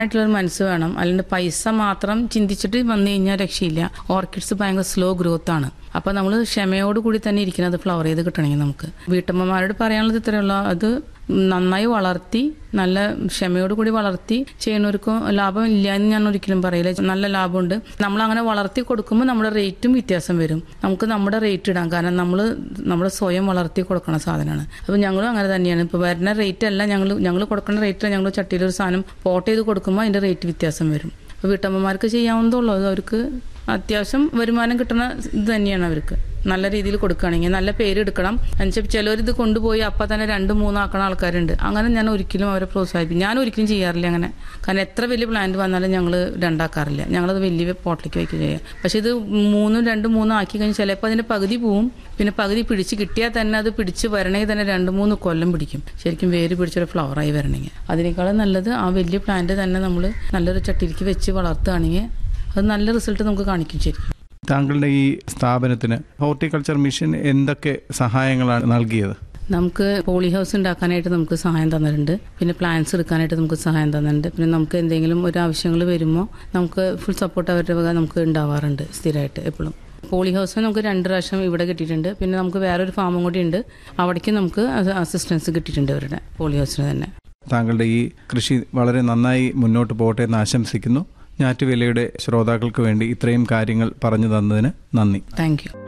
ആയിട്ടുള്ളൊരു മനസ്സ് വേണം. അല്ലെങ്കിൽ പൈസ മാത്രം ചിന്തിച്ചിട്ട് വന്നു കഴിഞ്ഞാൽ രക്ഷയില്ല. ഓർക്കിഡ്സ് ഭയങ്കര സ്ലോ ഗ്രോത്ത് ആണ്. അപ്പോൾ നമ്മൾ ക്ഷമയോട് കൂടി തന്നെ ഇരിക്കുന്നത് ഫ്ലവർ ചെയ്ത് കിട്ടണമെങ്കിൽ നമുക്ക് വീട്ടമ്മമാരോട് പറയാനുള്ളത് ഇത്രയുള്ള അത് നന്നായി വളർത്തി നല്ല ക്ഷമയോട് കൂടി വളർത്തി ചെയ്യുന്നവർക്കും ലാഭം ഇല്ല എന്ന് ഞാൻ ഒരിക്കലും പറയില്ല. നല്ല ലാഭമുണ്ട്. നമ്മളങ്ങനെ വളർത്തി കൊടുക്കുമ്പോൾ നമ്മുടെ റേറ്റും വ്യത്യാസം വരും. നമുക്ക് നമ്മുടെ റേറ്റ് ഇടാം. കാരണം നമ്മൾ സ്വയം വളർത്തി കൊടുക്കണ സാധനമാണ്. അപ്പോൾ ഞങ്ങളും അങ്ങനെ തന്നെയാണ്. ഇപ്പോൾ വരുന്ന റേറ്റ് അല്ല ഞങ്ങൾ കൊടുക്കുന്ന റേറ്റ് ഞങ്ങൾ ചട്ടിയിലൊരു സാധനം പോട്ട് ചെയ്ത് കൊടുക്കുമ്പോൾ അതിൻ്റെ റേറ്റ് വ്യത്യാസം വരും. അപ്പോൾ വീട്ടമ്മമാർക്ക് ചെയ്യാവുന്നതുള്ളൂ. അത് അവർക്ക് അത്യാവശ്യം വരുമാനം കിട്ടുന്ന ഇത് തന്നെയാണ്. അവർക്ക് നല്ല രീതിയിൽ കൊടുക്കുകയാണെങ്കിൽ നല്ല പേര് എടുക്കണം. എന്നുവെച്ചാൽ ചിലവരിത് കൊണ്ടുപോയി അപ്പം തന്നെ 2-3 ആക്കണ ആൾക്കാരുണ്ട്. അങ്ങനെ ഞാൻ ഒരിക്കലും അവരെ പ്രോത്സാഹിപ്പിക്കും. ഞാൻ ഒരിക്കലും ചെയ്യാറില്ല അങ്ങനെ. കാരണം എത്ര വലിയ പ്ലാന്റ് വന്നാലും ഞങ്ങൾ 2 ആക്കാറില്ല. ഞങ്ങളത് വലിയ പോട്ടിലേക്ക് വയ്ക്കുക ചെയ്യുക. പക്ഷെ ഇത് 2-3 ആക്കി കഴിഞ്ഞാൽ ചിലപ്പോൾ അതിൻ്റെ പകുതി പോവും. പിന്നെ പകുതി പിടിച്ച് കിട്ടിയാൽ തന്നെ അത് പിടിച്ച് വരണമെങ്കിൽ തന്നെ 2-3 കൊല്ലം പിടിക്കും. ശരിക്കും വേര് പിടിച്ചൊരു ഫ്ലവറായി വരണമെങ്കിൽ. അതിനേക്കാളും നല്ലത് ആ വലിയ പ്ലാന്റ് തന്നെ നമ്മൾ നല്ലൊരു ചട്ടിയിലേക്ക് വെച്ച് വളർത്തുകയാണെങ്കിൽ അത് നല്ല റിസൾട്ട് നമുക്ക് കാണിക്കും. ശരിക്കും താങ്കളുടെ ഈ സ്ഥാപനത്തിന് ഹോർട്ടിക്കൾച്ചർ മിഷൻ എന്തൊക്കെ സഹായങ്ങളാണ് നൽകിയത്? നമുക്ക് പോളി ഹൗസ് ഉണ്ടാക്കാനായിട്ട് നമുക്ക് സഹായം തന്നിട്ടുണ്ട്. പിന്നെ പ്ലാന്റ്സ് എടുക്കാനായിട്ട് നമുക്ക് സഹായം തന്നിട്ടുണ്ട്. പിന്നെ നമുക്ക് എന്തെങ്കിലും ഒരു ആവശ്യങ്ങൾ വരുമ്പോൾ നമുക്ക് ഫുൾ സപ്പോർട്ട് അവരുടെ വക നമുക്ക് ഉണ്ടാവാറുണ്ട് സ്ഥിരമായിട്ട് എപ്പോഴും. പോളി ഹൗസ് നമുക്ക് 2 പ്രാവശ്യം ഇവിടെ കിട്ടിയിട്ടുണ്ട്. പിന്നെ നമുക്ക് വേറൊരു ഫാമും കൂടി ഉണ്ട്. അവിടേക്ക് നമുക്ക് അസിസ്റ്റൻസ് കിട്ടിയിട്ടുണ്ട് അവരുടെ പോളി ഹൗസിന് തന്നെ. താങ്കളുടെ ഈ കൃഷി വളരെ നന്നായി മുന്നോട്ട് പോകട്ടെ എന്ന് ആശംസിക്കുന്നു. ഞാറ്റുവേലയുടെ ശ്രോതാക്കൾക്ക് വേണ്ടി ഇത്രയും കാര്യങ്ങൾ പറഞ്ഞു തന്നതിന് നന്ദി. Thank you.